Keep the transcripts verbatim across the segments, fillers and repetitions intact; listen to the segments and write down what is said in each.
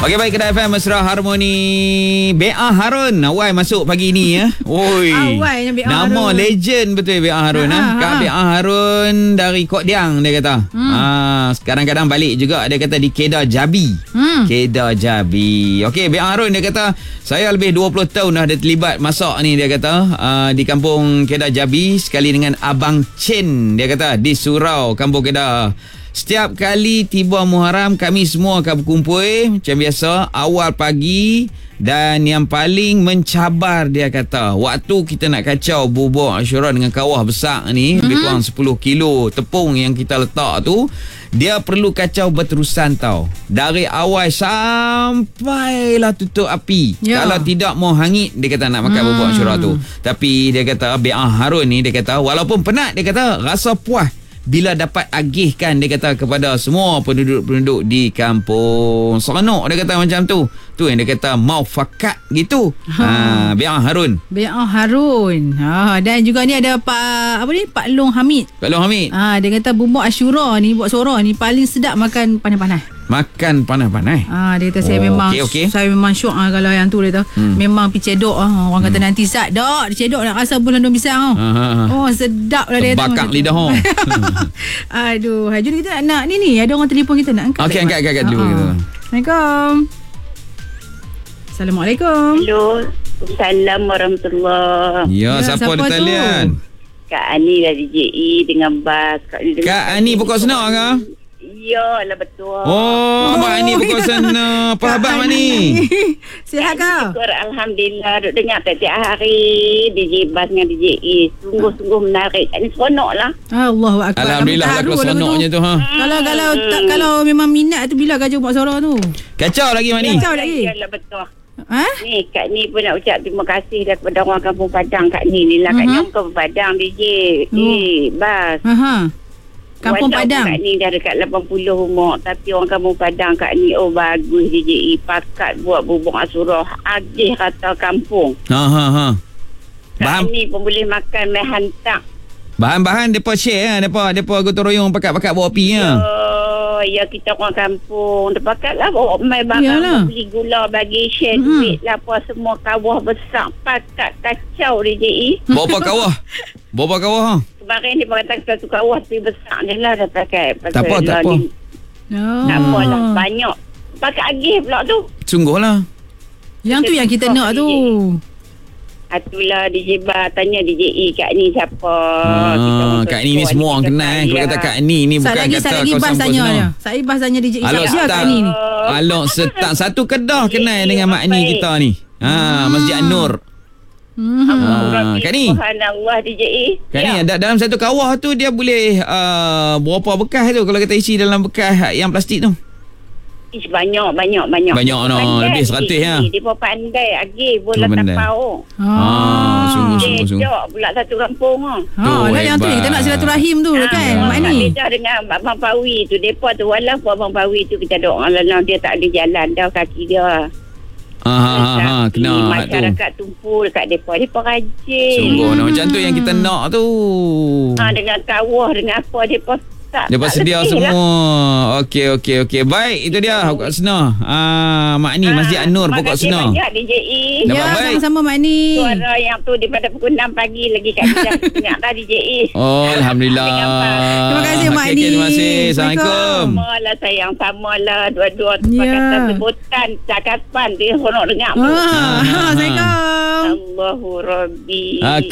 Okey, baik, Kedah F M Mesra Harmoni. Bea Harun awal masuk pagi ni ya. Oi. Awalnya Bea Harun. Nama legend betul Bea Harun ha. ha. Kak ha. Bea Harun dari Kok Diang dia kata. Hmm. Ha, kadang-kadang balik juga dia kata di Kedah Jabi. Hmm. Kedah Jabi. Okey, Bea Harun dia kata saya lebih dua puluh tahun dah dia terlibat masak ni dia kata uh, di kampung Kedah Jabi sekali dengan Abang Chen dia kata di Surau, Kampung Kedah. Setiap kali tiba Muharram, kami semua akan berkumpul macam biasa awal pagi, dan yang paling mencabar dia kata waktu kita nak kacau bubur Ashura dengan kawah besar ni, mm-hmm. lebih kurang sepuluh kilo tepung yang kita letak tu, dia perlu kacau berterusan tau, dari awal sampailah tutup api. Yeah. Kalau tidak mau hangit dia kata nak makan hmm. bubur Ashura tu. Tapi dia kata Bea Harun ni dia kata walaupun penat dia kata rasa puas bila dapat agihkan dia kata kepada semua penduduk-penduduk di kampung. Seronok dia kata macam tu. Tu yang dia kata mau fakat gitu. Ha, Bea Harun. Bea Harun. Ha, dan juga ni ada Pak apa ni? Pak Long Hamid. Pak Long Hamid. Ha, dia kata bubur Ashura ni, bubur Ashura ni paling sedap makan panas-panas. Makan panas-panas. Ah, dia kata saya oh, memang okay, okay. saya memang syok ah kalau yang tu dia kata. Hmm. Memang pi cedok ah. Orang kata hmm. nanti sat dak, cedok nak rasa bulan dua pisang. Ah. Ah, oh, sedap lah dia kata. Bakar lidah oh. Aduh, jom kita nak ni ni ada orang telefon kita nak angkat. Okey, angkat angkat angkat dulu kita. Assalamualaikum. Assalamualaikum. Hello. Assalamualaikum warahmatullahi. Ya, ya siapa di talian? Kak Ani dari J E dengan Bas. Kak, Kak Ani pokok senar ke? Ya lah betul. Oh, Mak Ani pukul sana. Apa khabar Mak Ani? Sihat ke? Syukur Alhamdulillah. Duk dengar tiap-tiap hari D J Bas dengan D J A. Sungguh-sungguh menarik. Ini seronok lah. Allahu Akbar. Alhamdulillah lagu seronoknya tu. Ha. Kalau kalau tak, kalau memang minat tu bila kacau buat suara tu? Kacau lagi Mak Ani. Kacau lagi. Ya lah betul. Ha? Ni Kak Ni pun nak ucap terima kasih daripada orang Kampung Padang. Kak Ni ni lah. Uh-huh. Kak Ni orang Kampung Padang D J. Uh. Eh, Bas. Aha. Kampung Padang. Kak Ni dah dekat lapan puluh umur. Tapi orang Kampung Padang Kak Ni, oh bagus D J E. Pakat buat bubur Ashura. Agih kata kampung. Ha ha ha. Kak Ni pun boleh makan mai hantar. Bahan-bahan depa share ah, depa depa gotong royong pakat-pakat bawa api ya. Oh, ya kita orang kampung. Depa pakatlah bawa mai barang, beli gula, bagi share hmm. duit lah apa semua kawah besar. Pakat kacau D J E. Bawa apa kawah? Bawa apa kawah ha? Kemarin dia kata satu kawah tapi besar je lah dah pakai. Tak apa, tak apa. Oh. Tak apa lah, banyak. Pakai agih pula tu. Sungguh lah. Yang tu yang kita nak tu. Itulah D J Ba tanya D J E Kak Ni siapa. Ah, Kak Ni ni semua orang kenal. Kalau kata Kak Ni ni bukan lagi, kata lagi Bas tanya dia. Saya Bas tanya D J E siapa Kak Ni ni. Alok setak satu Kedah kenal dengan Mak Ni kita ni. Ha, Masjid An-Nur. Hmm. Ah, Kak Ni. Subhanallah D J E. Kak Ni ada dalam satu kawah tu dia boleh uh, berapa bekas tu kalau kita isi dalam bekas yang plastik tu? Ish, banyak banyak banyak. Banyak no, lebih seratus ya. Dia pun pandai agih bola tapau. Ah, sungguh sungguh sungguh. Dia pula satu kampung ah. Ha, lah yang tu kita nak silaturahim tu ha, kan Mak Ni. Dia dengan Abang Pawi tu depa tu walaupun Abang Pawi tu kita doa lah dia tak ada jalan dah kaki dia. Ha ha ha kena masyarakat tu. Tumpul dekat depa depa rajin. Sungguh nah, macam tu yang kita nak tu. Ha dengan kawah dengan apa depa tak. Depa sedia semua. Lah. Okey okey okey. Baik itu dia Pokok Senar. Ah Mak Ni Masjid An-Nur Pokok Senar. Terima kasih banyak D J E. Ya sama-sama Mak Ni. Suara yang tu daripada pukul enam pagi lagi kat kita dengar dah D J E. Oh alhamdulillah. Terima kasih Mak okay, Ni. Terima kasih. Assalamualaikum. Samalah sayang samalah dua-dua kata sebutan cakapan dia seronok dengar. Ah, Assalamualaikum. Allahu Rabbi.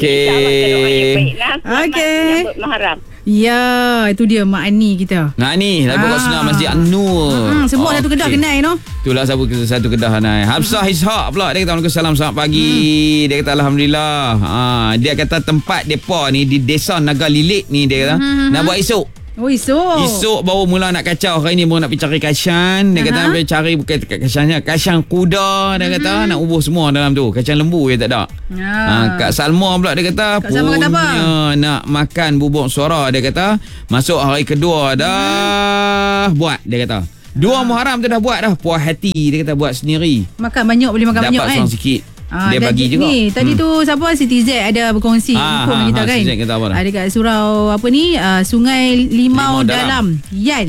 Okey. Okey. Muharram. Ya, itu dia Mak Ani kita. Nah ni, lagu Pokok Senar Masjid An-Nur. Hmm, semua oh, satu Kedah okay. kenal no. Itulah satu satu Kedah naik. Hafsah Ishaq pula dia kata Waalaikumsalam selamat pagi. Hmm. Dia kata alhamdulillah. Ha, dia kata tempat depa ni di Desa Naga Lilik ni dia kata hmm. nak buat esok. Oh esok. Esok baru mula nak kacau. Hari ni baru nak pergi cari kashan. Dia uh-huh. kata nak cari bukan dekat kashannya, kashan kuda dia kata uh-huh. nak ubuh semua dalam tu. Kacang lembu dia tak ada. Ya. Ha, Kak Salma pula dia kata Kak Salma kata apa? Nak makan bubur suara dia kata. Masuk hari kedua dah uh-huh. buat dia kata. Dua Muharram tu dah buat dah. Puas hati dia kata buat sendiri. Makan banyak boleh makan dapat banyak kan. Dapat seorang sikit. Ah, dia bagi juga. Ni, tadi hmm. tu siapa Siti Z ada berkongsi ah, info ha, kita ha, kan. Kata ada kat surau apa ni uh, Sungai Limau, Limau Dalam. Dalam Yan.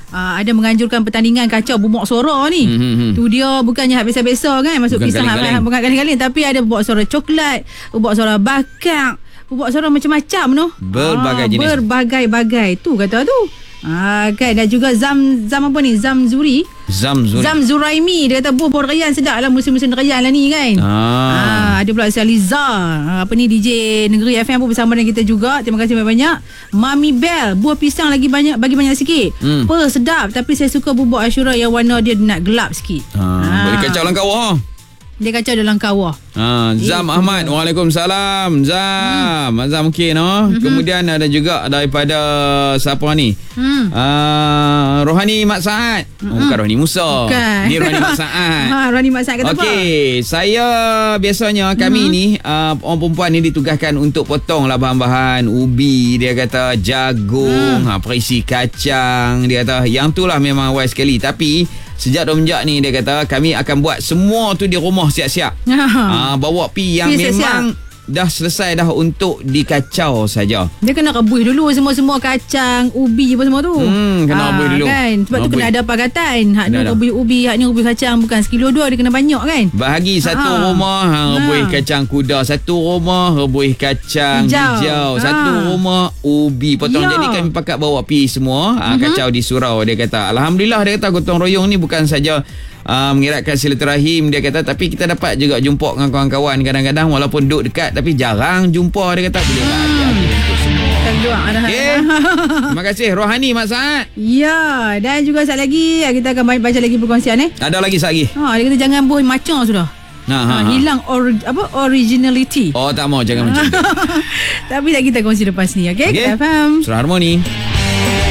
uh, ada menganjurkan pertandingan kacau bubuk suara ni. Mm-hmm. Tu dia bukannya biasa-biasa kan, masuk bukan pisang galing-galing. bukan galing-galing, tapi ada bubuk suara coklat, bubuk suara bakar, bubuk suara macam-macam tu. Berbagai ah, jenis. Berbagai-bagai tu kata tu. Ah, kan, dan juga Zam Zam apa ni? Zam Zuri. Zam Zuri. Zam Zuraimi, dia kata buah pohon rayan sedap lah musim-musim rayan lah ni kan. Ah. Ah, ada pula Saliza, ah, apa ni D J Negeri F M pun bersama dengan kita juga. Terima kasih banyak-banyak. Mami Bell, buah pisang lagi banyak, bagi banyak sikit. Hmm. Per sedap, tapi saya suka bubuk Ashura yang warna dia nak gelap sikit. Ah, Ah. boleh kacau lang kawah. Dia kacau dalam kawah. Ha, Zam Eh, Ahmad. Waalaikumsalam. Zam. Hmm. Zam mungkin oh. Mm-hmm. Kemudian ada juga daripada siapa ni? Hmm. Uh, Rohani Mat Saad. Mm-hmm. Oh, bukan Rohani Musa. Bukan. Ni Rohani Mat Saad. Ha, Rohani Mat Saad kata apa? Okey, saya biasanya kami mm-hmm. ni uh, orang perempuan ni ditugaskan untuk potong lah bahan-bahan ubi, dia kata jagung, mm. ha, perisi kacang, dia kata yang tu lah memang wise sekali. Tapi sejak domenjak ni dia kata kami akan buat semua tu di rumah siap-siap. Ha, bawa pi yang Pi memang siap-siap. dah selesai dah untuk dikacau saja. Dia kena rebus dulu semua-semua kacang, ubi apa semua tu. Hmm, kena Ah, rebus dulu. Kan? Sebab tu Rebus. kena ada pakatan. Hak ni Kena ada. rebus ubi, hak ni rebus kacang. Bukan sekilo dua, dia kena banyak kan? Bahagi satu Ha. rumah ha, rebus Ha. kacang kuda, satu rumah rebus kacang hijau, Hijau. satu Ha. rumah ubi potong. Ya. Jadi kami pakat bawa pi semua ha, kacau di surau, dia kata. Alhamdulillah, dia kata gotong royong ni bukan saja Uh, mengeratkan silaturahim, dia kata, tapi kita dapat juga jumpa dengan kawan-kawan kadang-kadang walaupun duduk dekat tapi jarang jumpa, dia kata. Boleh bahagia untuk semua. Kita doa dah. Okay. Terima kasih Rohani Mat Saad. Ya, dan juga saat lagi kita akan baca lagi perkongsian eh. Ada lagi sat lagi. Ha, dia kata jangan buih macam sudah. Ha, ha, Ha, ha. hilang or, apa originality. Oh, tak mau, jangan macam tu. Tapi tak kita kongsi lepas ni, okey? Okay. Kita faham. Surah Harmoni.